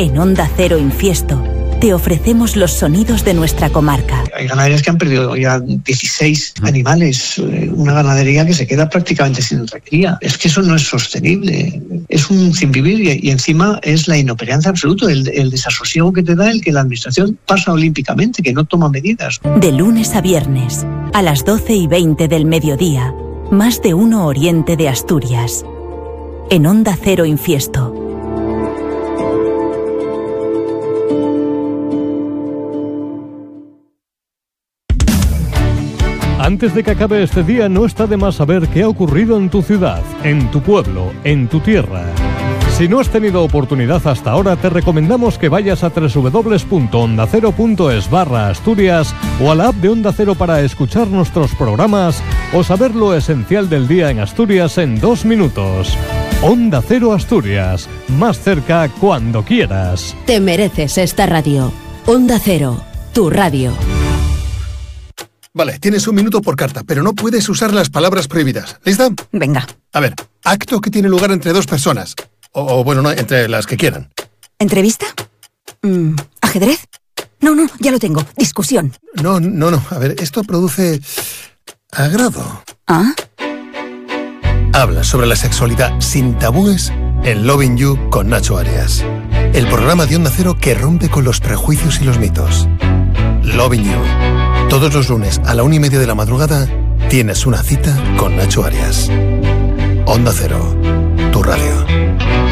En Onda Cero Infiesto te ofrecemos los sonidos de nuestra comarca. Hay ganaderías que han perdido ya 16 animales, una ganadería que se queda prácticamente sin recría. Es que eso no es sostenible, es un sin vivir y encima es la inoperancia absoluta, el desasosiego que te da el que la administración pasa olímpicamente, que no toma medidas. De lunes a viernes, a las 12:20 del mediodía, Más de Uno Oriente de Asturias. En Onda Cero Infiesto. Antes de que acabe este día, no está de más saber qué ha ocurrido en tu ciudad, en tu pueblo, en tu tierra. Si no has tenido oportunidad hasta ahora, te recomendamos que vayas a www.ondacero.es/Asturias o a la app de Onda Cero para escuchar nuestros programas o saber lo esencial del día en Asturias en 2 minutos. Onda Cero Asturias, más cerca cuando quieras. Te mereces esta radio. Onda Cero, tu radio. Vale, tienes 1 minuto por carta, pero no puedes usar las palabras prohibidas. ¿Lista? Venga. A ver, acto que tiene lugar entre 2 personas. O bueno, no, entre las que quieran. ¿Entrevista? ¿Ajedrez? No, ya lo tengo. Discusión. No. A ver, esto produce agrado. ¿Ah? Habla sobre la sexualidad sin tabúes en Loving You con Nacho Arias. El programa de Onda Cero que rompe con los prejuicios y los mitos. Loving You. Todos los lunes a la 1:30 de la madrugada tienes una cita con Nacho Arias. Onda Cero, tu radio.